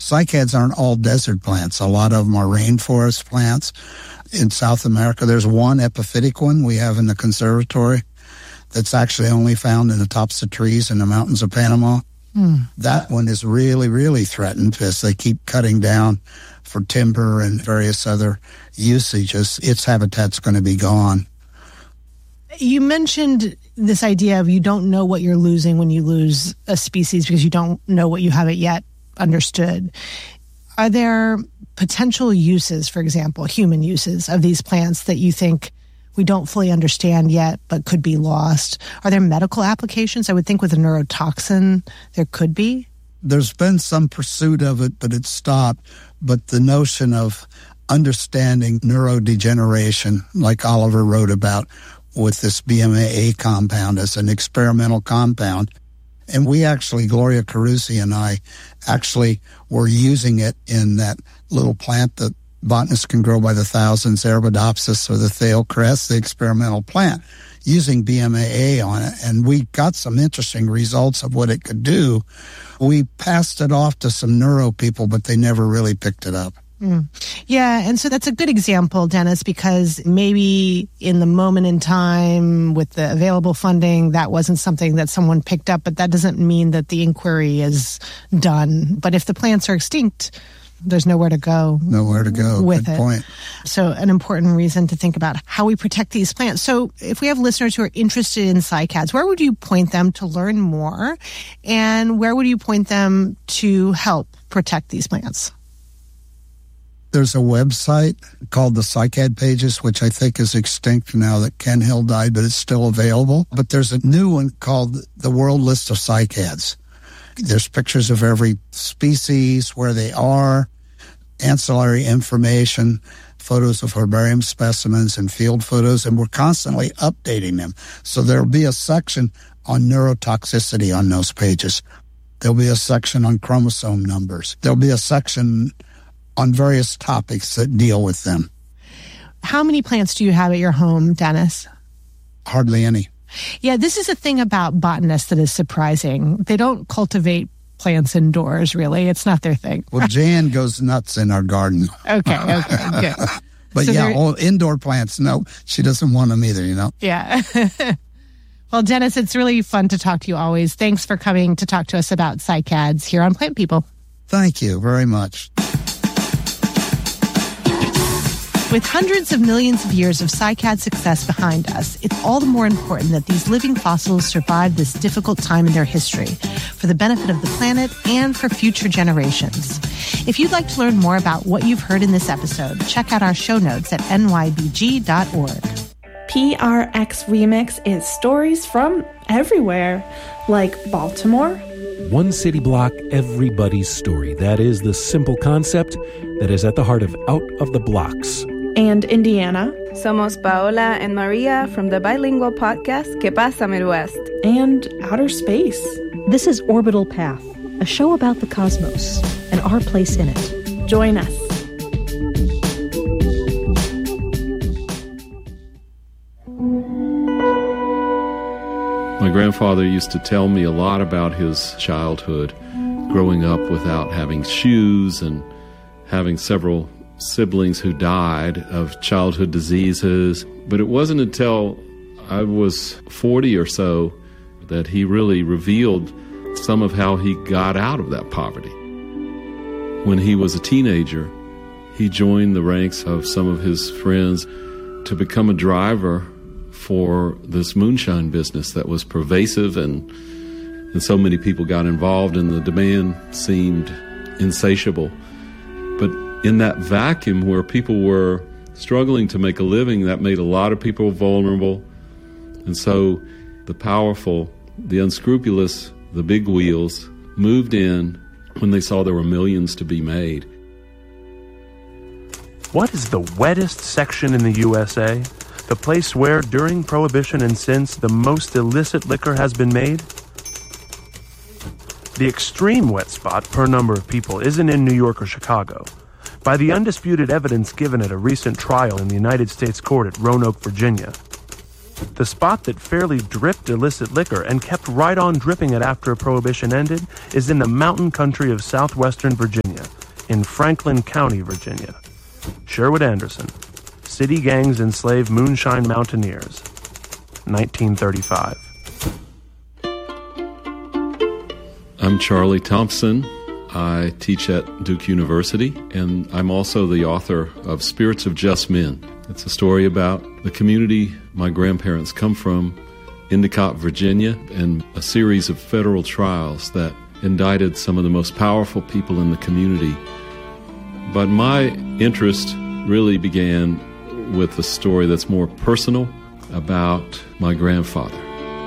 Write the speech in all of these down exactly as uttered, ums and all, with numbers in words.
Cycads aren't all desert plants. A lot of them are rainforest plants. In South America, there's one epiphytic one we have in the conservatory that's actually only found in the tops of trees in the mountains of Panama. Hmm. That one is really, really threatened because they keep cutting down for timber and various other usages. Its habitat's going to be gone. You mentioned this idea of you don't know what you're losing when you lose a species because you don't know what you haven't yet understood. Are there potential uses, for example, human uses of these plants that you think we don't fully understand yet but could be lost? Are there medical applications? I would think with a neurotoxin there could be. There's been some pursuit of it, but it's stopped. But the notion of understanding neurodegeneration, like Oliver wrote about with this B M A A compound as an experimental compound, and we actually, Gloria Carusi and I, actually were using it in that little plant that botanists can grow by the thousands, Arabidopsis or the Thale cress, the experimental plant, using B M A A on it. And we got some interesting results of what it could do. We passed it off to some neuro people, but they never really picked it up. Mm. Yeah, and so that's a good example, Dennis, because maybe in the moment in time with the available funding, that wasn't something that someone picked up, but that doesn't mean that the inquiry is done. But if the plants are extinct, there's nowhere to go. Nowhere to go. With Good it. point. So an important reason to think about how we protect these plants. So if we have listeners who are interested in cycads, where would you point them to learn more? And where would you point them to help protect these plants? There's a website called the Cycad Pages, which I think is extinct now that Ken Hill died, but it's still available. But there's a new one called the World List of Cycads. There's pictures of every species, where they are, ancillary information, photos of herbarium specimens and field photos, and we're constantly updating them. So there'll be a section on neurotoxicity on those pages. There'll be a section on chromosome numbers. There'll be a section on various topics that deal with them. How many plants do you have at your home, Dennis? Hardly any. Yeah, this is a thing about botanists that is surprising. They don't cultivate plants indoors, really. It's not their thing. Well, Jan goes nuts in our garden. Okay, okay, good. But so yeah, all indoor plants, no, she doesn't want them either, you know? Yeah. Well, Dennis, it's really fun to talk to you always. Thanks for coming to talk to us about cycads here on Plant People. Thank you very much. With hundreds of millions of years of cycad success behind us, it's all the more important that these living fossils survive this difficult time in their history for the benefit of the planet and for future generations. If you'd like to learn more about what you've heard in this episode, check out our show notes at N Y B G dot org. P R X Remix is stories from everywhere, like Baltimore. One city block, everybody's story. That is the simple concept that is at the heart of Out of the Blocks. And Indiana. Somos Paola and Maria from the bilingual podcast Que Pasa Midwest. And outer space. This is Orbital Path, a show about the cosmos and our place in it. Join us. My grandfather used to tell me a lot about his childhood, growing up without having shoes and having several siblings who died of childhood diseases. But it wasn't until I was forty or so that he really revealed some of how he got out of that poverty. When he was a teenager, he joined the ranks of some of his friends to become a driver for this moonshine business that was pervasive, and, and so many people got involved, and the demand seemed insatiable. But in that vacuum where people were struggling to make a living, that made a lot of people vulnerable. And so the powerful, the unscrupulous, the big wheels moved in when they saw there were millions to be made. What is the wettest section in the U S A? The place where, during Prohibition and since, the most illicit liquor has been made? The extreme wet spot per number of people isn't in New York or Chicago. By the undisputed evidence given at a recent trial in the United States Court at Roanoke, Virginia, the spot that fairly dripped illicit liquor and kept right on dripping it after Prohibition ended is in the mountain country of southwestern Virginia, in Franklin County, Virginia. Sherwood Anderson, City Gangs Enslave Moonshine Mountaineers, nineteen thirty-five. I'm Charlie Thompson. I teach at Duke University, and I'm also the author of Spirits of Just Men. It's a story about the community my grandparents come from, Endicott, Virginia, and a series of federal trials that indicted some of the most powerful people in the community. But my interest really began with a story that's more personal about my grandfather.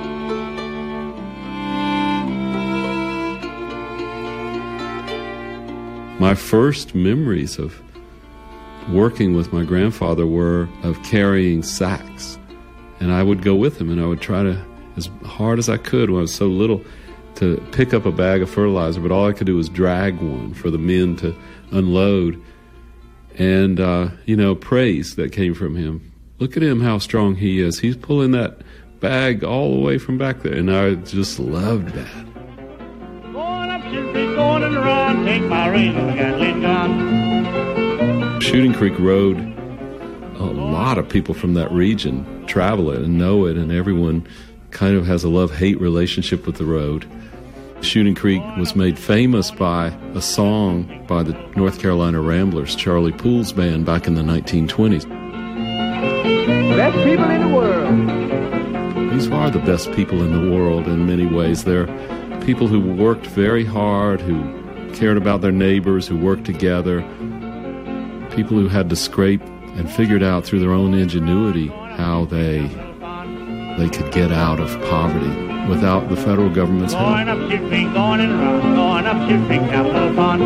My first memories of working with my grandfather were of carrying sacks. And I would go with him, and I would try to, as hard as I could when I was so little, to pick up a bag of fertilizer, but all I could do was drag one for the men to unload. And, uh, you know, praise that came from him. Look at him, how strong he is. He's pulling that bag all the way from back there. And I just loved that. Going up Shooting Creek, going in the run, take my razor, Gatling gun. Shooting Creek Road, a lot of people from that region travel it and know it, and everyone kind of has a love-hate relationship with the road. Shooting Creek was made famous by a song by the North Carolina Ramblers, Charlie Poole's band, back in the nineteen twenties. Best people in the world. These are the best people in the world in many ways. They're people who worked very hard, who cared about their neighbors, who worked together, people who had to scrape and figured out through their own ingenuity how they they could get out of poverty without the federal government's help. Going up Shooting Creek, going in the run, going up Shooting Creek, capital fun.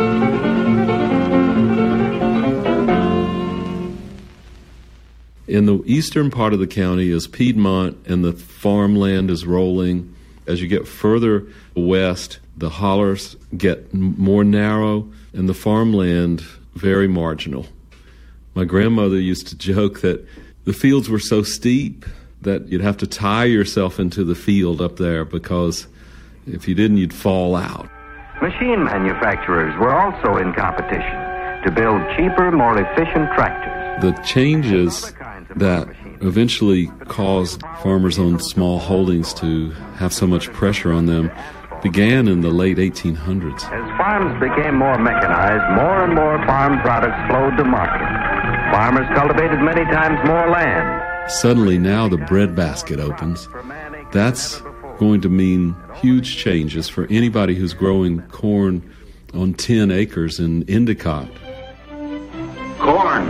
In the eastern part of the county is Piedmont, and the farmland is rolling. As you get further west, the hollers get more narrow, and the farmland very marginal. My grandmother used to joke that the fields were so steep that you'd have to tie yourself into the field up there, because if you didn't, you'd fall out. Machine manufacturers were also in competition to build cheaper, more efficient tractors. The changes that eventually caused farmers on small holdings to have so much pressure on them began in the late eighteen hundreds. As farms became more mechanized, more and more farm products flowed to market. Farmers cultivated many times more land. Suddenly now the breadbasket opens. That's going to mean huge changes for anybody who's growing corn on ten acres in Endicott. Corn,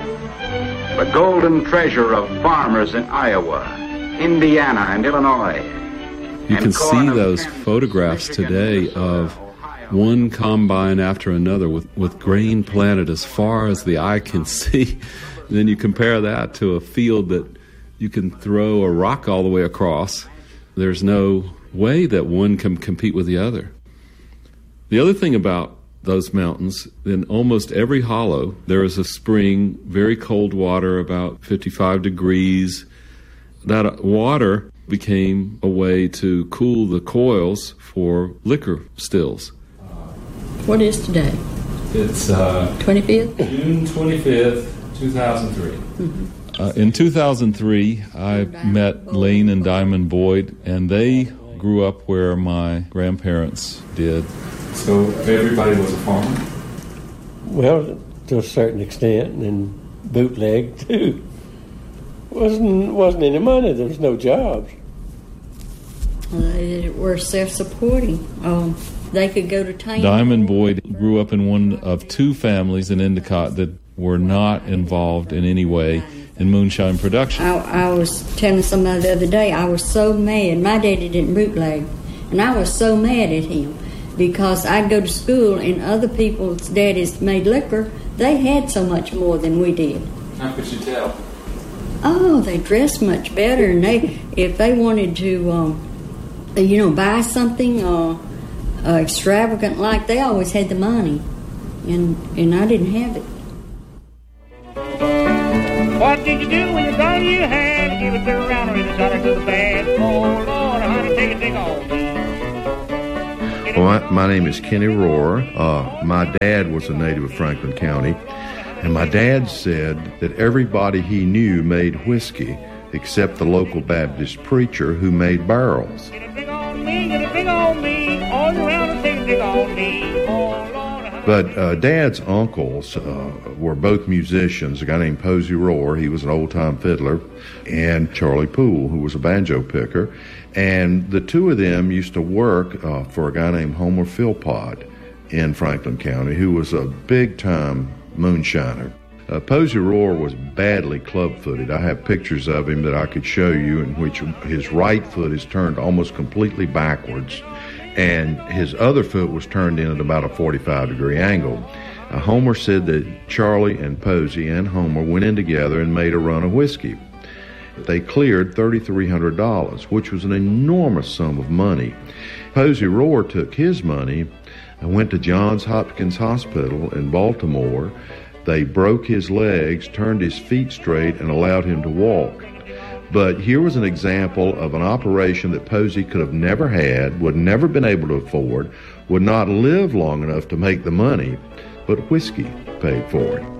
the golden treasure of farmers in Iowa, Indiana, and Illinois. You can see those photographs today of one combine after another with, with grain planted as far as the eye can see. And then you compare that to a field that you can throw a rock all the way across. There's no way that one can compete with the other. The other thing about those mountains, in almost every hollow, there is a spring, very cold water, about fifty-five degrees. That water became a way to cool the coils for liquor stills. What is today? It's uh, twenty-fifth? June twenty-fifth, two thousand three. Mm-hmm. Uh, in two thousand three, I met Lane and Diamond Boyd, and they grew up where my grandparents did. So everybody was a farmer? Well, to a certain extent, and bootleg too. Wasn't wasn't any money. There was no jobs. Uh, they were self-supporting. Um, they could go to town. Diamond Boyd grew up in one of two families in Endicott that were not involved in any way in moonshine production. I, I was telling somebody the other day, I was so mad. My daddy didn't bootleg, and I was so mad at him because I'd go to school and other people's daddies made liquor. They had so much more than we did. How could you tell? Oh, they dressed much better, and they, if they wanted to, um, you know, buy something uh, uh, extravagant like, they always had the money, and and I didn't have it. What did you do when you thought you had? Give it to the rounder and shot her to the bed. Oh, Lord, honey, take it, take all. Well, my, my name is Kenny Rohr. Uh, my dad was a native of Franklin County, and my dad said that everybody he knew made whiskey except the local Baptist preacher who made barrels. Get a big on me, get a big on me, all around and take a big on me. Oh, Lord. But uh, Dad's uncles uh, were both musicians, a guy named Posey Rohr, he was an old-time fiddler, and Charlie Poole, who was a banjo picker. And the two of them used to work uh, for a guy named Homer Philpott in Franklin County, who was a big-time moonshiner. Uh, Posey Rohr was badly club-footed. I have pictures of him that I could show you in which his right foot is turned almost completely backwards, and his other foot was turned in at about a forty-five degree angle. Uh, Homer said that Charlie and Posey and Homer went in together and made a run of whiskey. They cleared three thousand three hundred dollars, which was an enormous sum of money. Posey Rohr took his money and went to Johns Hopkins Hospital in Baltimore. They broke his legs, turned his feet straight, and allowed him to walk. But here was an example of an operation that Posey could have never had, would never been able to afford, would not live long enough to make the money, but whiskey paid for it.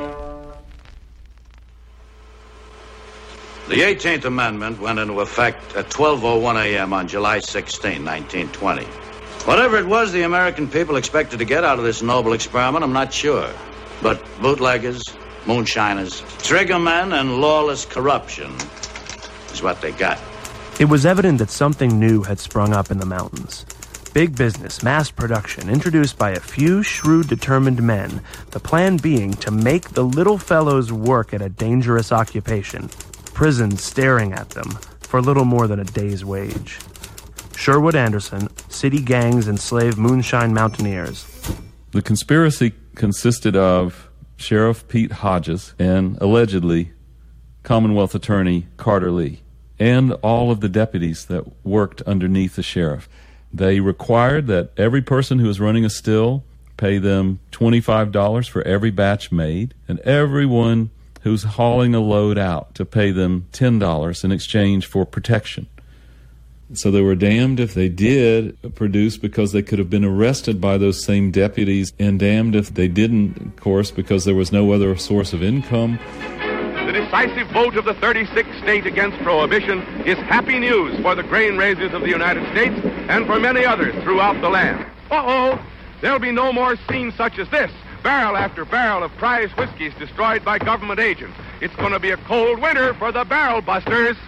The eighteenth Amendment went into effect at twelve oh one a.m. on July sixteenth, nineteen twenty. Whatever it was the American people expected to get out of this noble experiment, I'm not sure. But bootleggers, moonshiners, triggermen, and lawless corruption is what they got. It was evident that something new had sprung up in the mountains. Big business, mass production, introduced by a few shrewd, determined men, the plan being to make the little fellows work at a dangerous occupation, prison staring at them for little more than a day's wage. Sherwood Anderson, City Gangs Enslave Moonshine Mountaineers. The conspiracy consisted of Sheriff Pete Hodges and, allegedly, Commonwealth Attorney Carter Lee, and all of the deputies that worked underneath the sheriff. They required that every person who was running a still pay them twenty-five dollars for every batch made, and everyone who's hauling a load out to pay them ten dollars in exchange for protection. So they were damned if they did produce, because they could have been arrested by those same deputies, and damned if they didn't, of course, because there was no other source of income. The decisive vote of the thirty-sixth state against prohibition is happy news for the grain raisers of the United States and for many others throughout the land. Uh-oh! There'll be no more scenes such as this. Barrel after barrel of prize whiskeys destroyed by government agents. It's going to be a cold winter for the barrel busters.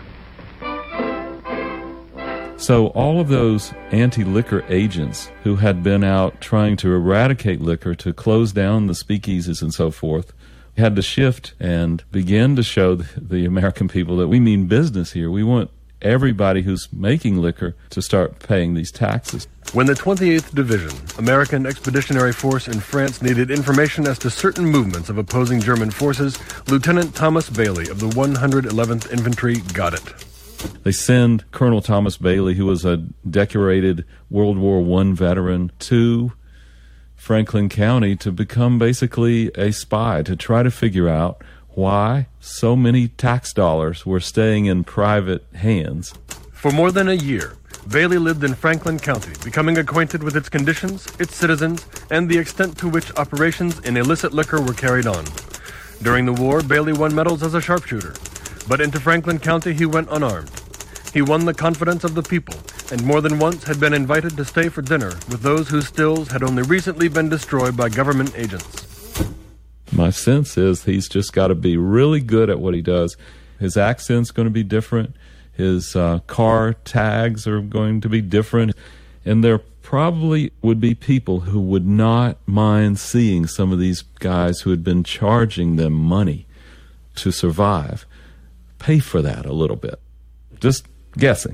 So all of those anti-liquor agents who had been out trying to eradicate liquor, to close down the speakeasies and so forth, had to shift and begin to show the American people that we mean business here. We want everybody who's making liquor to start paying these taxes. When the twenty-eighth Division, American Expeditionary Force in France, needed information as to certain movements of opposing German forces, Lieutenant Thomas Bailey of the one hundred eleventh Infantry got it. They send Colonel Thomas Bailey, who was a decorated World War One veteran, to Franklin County to become basically a spy, to try to figure out why so many tax dollars were staying in private hands. For more than a year, Bailey lived in Franklin County, becoming acquainted with its conditions, its citizens, and the extent to which operations in illicit liquor were carried on. During the war, Bailey won medals as a sharpshooter. But into Franklin County he went unarmed. He won the confidence of the people, and more than once had been invited to stay for dinner with those whose stills had only recently been destroyed by government agents. My sense is he's just got to be really good at what he does. His accent's going to be different. His uh, car tags are going to be different. And there probably would be people who would not mind seeing some of these guys who had been charging them money to survive pay for that a little bit. Just guessing.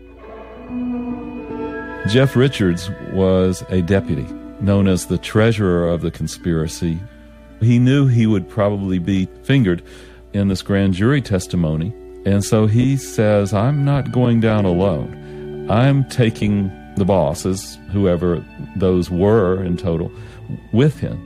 Jeff Richards was a deputy, known as the treasurer of the conspiracy. He knew he would probably be fingered in this grand jury testimony, and so he says, I'm not going down alone. I'm taking the bosses, whoever those were in total, with him.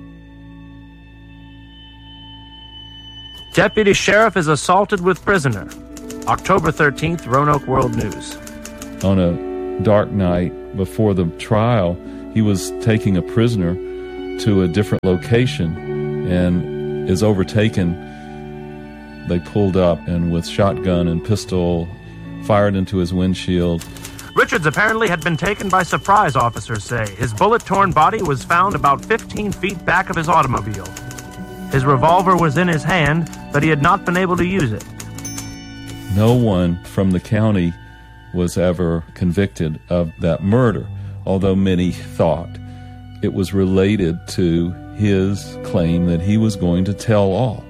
Deputy Sheriff is assaulted with prisoner. October thirteenth, Roanoke World News. On a dark night before the trial, he was taking a prisoner to a different location and is overtaken. They pulled up and with shotgun and pistol fired into his windshield. Richards apparently had been taken by surprise, officers say. His bullet-torn body was found about fifteen feet back of his automobile. His revolver was in his hand, but he had not been able to use it. No one from the county was ever convicted of that murder, although many thought it was related to his claim that he was going to tell all.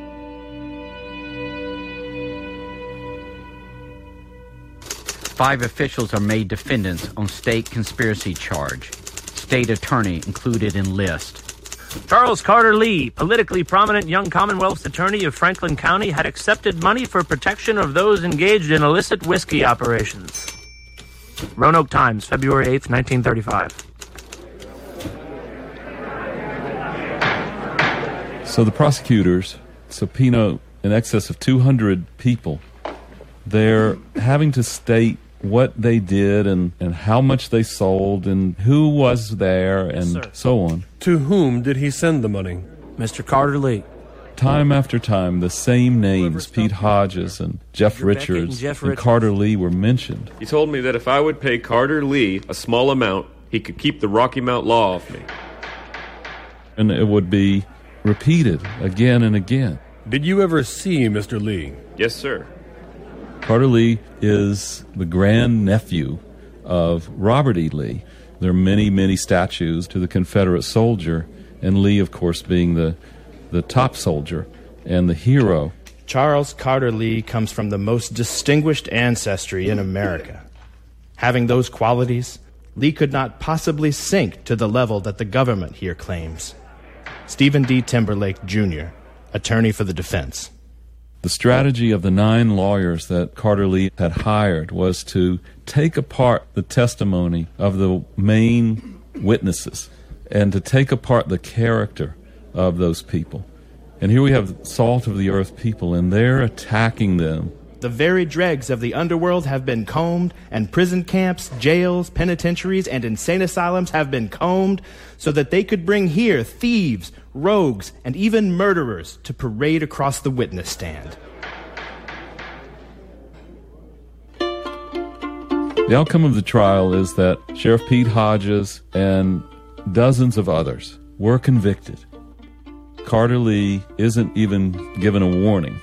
Five officials are made defendants on state conspiracy charge. State attorney included in list. Charles Carter Lee, politically prominent young Commonwealth's attorney of Franklin County, had accepted money for protection of those engaged in illicit whiskey operations. Roanoke Times, February eighth, nineteen thirty-five. So the prosecutors subpoena in excess of two hundred people. They're having to state what they did and, and how much they sold and who was there and Yes, so on. To whom did he send the money? Mister Carter Lee. Time after time, the same names, Pete Hodges and Jeff Richards and Jeff and Richards. Carter Lee, were mentioned. He told me that if I would pay Carter Lee a small amount, he could keep the Rocky Mount law off me. And it would be repeated again and again. Did you ever see Mister Lee? Yes, sir. Carter Lee is the grandnephew of Robert E. Lee. There are many, many statues to the Confederate soldier, and Lee, of course, being the, the top soldier and the hero. Charles Carter Lee comes from the most distinguished ancestry in America. Having those qualities, Lee could not possibly sink to the level that the government here claims. Stephen D. Timberlake, Junior, attorney for the defense. The strategy of the nine lawyers that Carter Lee had hired was to take apart the testimony of the main witnesses and to take apart the character of those people. And here we have salt of the earth people, and they're attacking them. The very dregs of the underworld have been combed, and prison camps, jails, penitentiaries, and insane asylums have been combed so that they could bring here thieves, rogues, and even murderers to parade across the witness stand. The outcome of the trial is that Sheriff Pete Hodges and dozens of others were convicted. Carter Lee isn't even given a warning.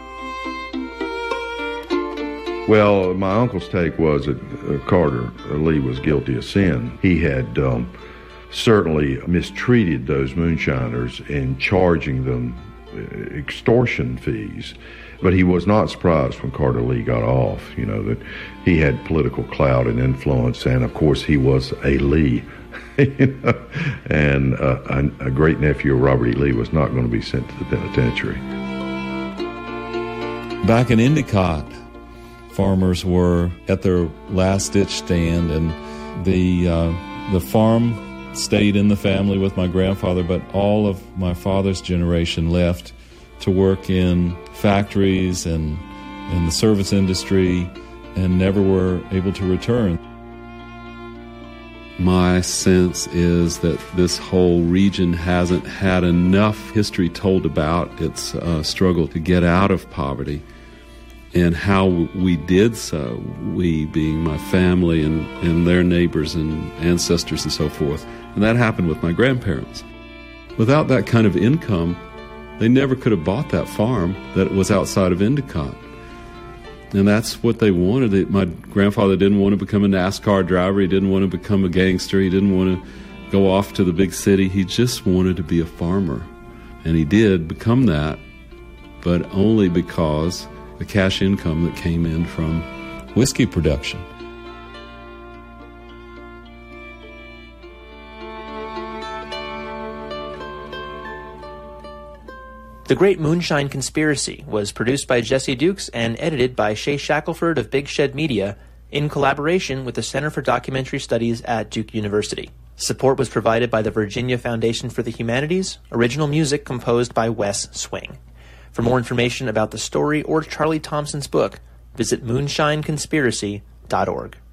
Well, my uncle's take was that uh, Carter Lee was guilty of sin. He had um, certainly mistreated those moonshiners in charging them extortion fees. But he was not surprised when Carter Lee got off, you know, that he had political clout and influence, and of course he was a Lee. You know? And uh, a, a great nephew of Robert E. Lee was not going to be sent to the penitentiary. Back in Endicott, farmers were at their last-ditch stand, and the uh, the farm stayed in the family with my grandfather, but all of my father's generation left to work in factories and in the service industry and never were able to return. My sense is that this whole region hasn't had enough history told about its uh, struggle to get out of poverty and how we did so, we being my family and, and their neighbors and ancestors and so forth. And that happened with my grandparents. Without that kind of income, they never could have bought that farm that was outside of Endicott. And that's what they wanted. My grandfather didn't want to become a NASCAR driver. He didn't want to become a gangster. He didn't want to go off to the big city. He just wanted to be a farmer. And he did become that, but only because the cash income that came in from whiskey production. The Great Moonshine Conspiracy was produced by Jesse Dukes and edited by Shay Shackelford of Big Shed Media in collaboration with the Center for Documentary Studies at Duke University. Support was provided by the Virginia Foundation for the Humanities, original music composed by Wes Swing. For more information about the story or Charlie Thompson's book, visit moonshine conspiracy dot org.